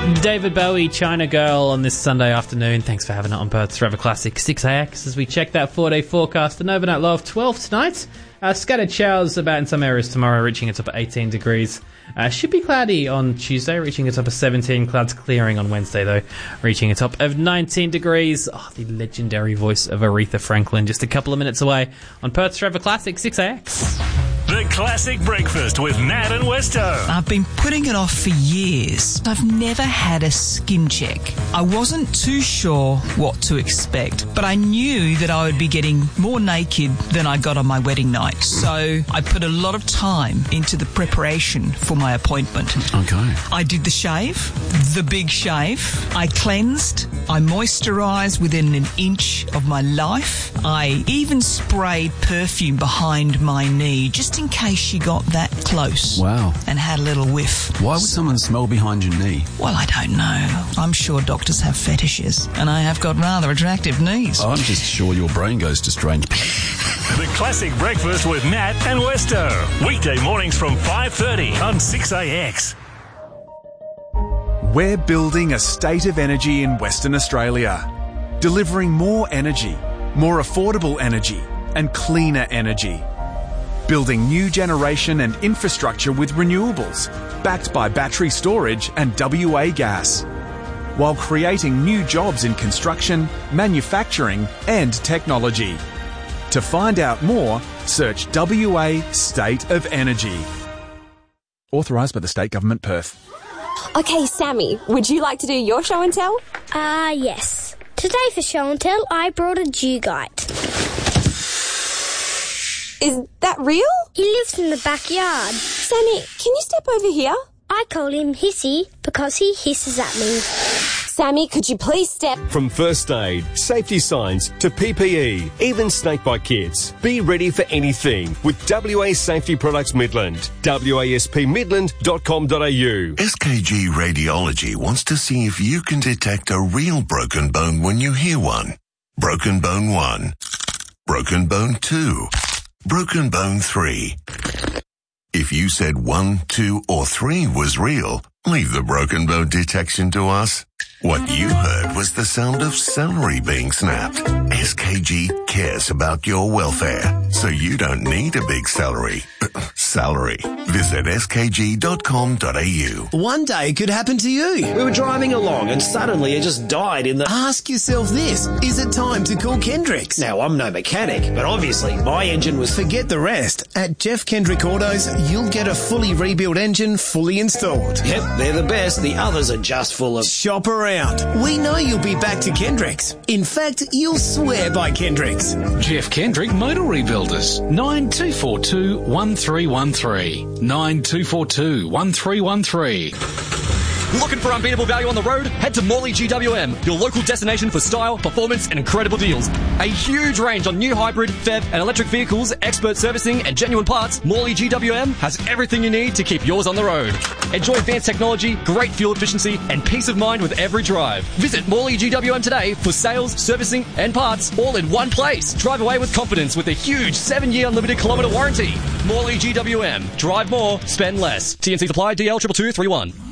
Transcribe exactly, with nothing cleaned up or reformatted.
David Bowie, China Girl on this Sunday afternoon. Thanks for having it on Perth's Forever Classic six A X as we check that four-day forecast. An overnight low of twelve tonight. Uh, scattered showers about in some areas tomorrow, reaching a top of eighteen degrees. Uh, should be cloudy on Tuesday, reaching a top of seventeen. Clouds clearing on Wednesday, though, reaching a top of nineteen degrees. Oh, the legendary voice of Aretha Franklin just a couple of minutes away on Perth's Forever Classic six A X. The Classic Breakfast with Nat and Westo. I've been putting it off for years. I've never had a skin check. I wasn't too sure what to expect, but I knew that I would be getting more naked than I got on my wedding night. So I put a lot of time into the preparation for my appointment. Okay. I did the shave, the big shave. I cleansed. I moisturised within an inch of my life. I even sprayed perfume behind my knee, just in case she got that close. Wow. And had a little whiff. Why would someone smell behind your knee? Well, I don't know. I'm sure doctors have fetishes, and I have got rather attractive knees. I'm just sure your brain goes to strange... The Classic Breakfast with Nat and Westo. Weekday mornings from five thirty on six A X. We're building a state of energy in Western Australia, delivering more energy, more affordable energy, and cleaner energy. Building new generation and infrastructure with renewables, backed by battery storage and W A gas, while creating new jobs in construction, manufacturing, and technology. To find out more, search W A State of Energy. Authorised by the State Government, Perth. Okay, Sammy, would you like to do your show and tell? Ah, uh, yes. Today for show and tell, I brought a Dugite. Is that real? He lives in the backyard. Sammy, can you step over here? I call him Hissy because he hisses at me. Sammy, could you please step... From first aid, safety signs to P P E, even snakebite kits. Be ready for anything with W A Safety Products Midland. W A S P midland dot com dot a u. S K G Radiology wants to see if you can detect a real broken bone when you hear one. Broken bone one. Broken bone two. Broken bone three. If you said one, two, or three was real, leave the broken bone detection to us. What you heard was the sound of celery being snapped. S K G cares about your welfare, so you don't need a big celery. Salary. Visit s k g dot com dot a u. One day could happen to you. We were driving along and suddenly it just died in the... Ask yourself this, is it time to call Kendricks? Now, I'm no mechanic, but obviously my engine was... Forget the rest. At Jeff Kendrick Autos, you'll get a fully rebuilt engine fully installed. Yep, they're the best. The others are just full of... Shop around. We know you'll be back to Kendricks. In fact, you'll swear by Kendricks. Jeff Kendrick Motor Rebuilders. nine two four two, one three one three. nine two four two, one three one three. Looking for unbeatable value on the road? Head to Morley G W M, your local destination for style, performance, and incredible deals. A huge range on new hybrid, P H E V, and electric vehicles, expert servicing, and genuine parts. Morley G W M has everything you need to keep yours on the road. Enjoy advanced technology, great fuel efficiency, and peace of mind with every drive. Visit Morley G W M today for sales, servicing, and parts, all in one place. Drive away with confidence with a huge seven-year unlimited kilometre warranty. Morley G W M. Drive more, spend less. T N C supply D L two two two three one.